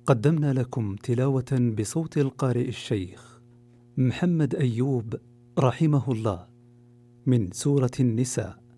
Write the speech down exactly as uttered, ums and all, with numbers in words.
قدمنا لكم تلاوة بصوت القارئ الشيخ محمد أيوب رحمه الله من سورة النساء.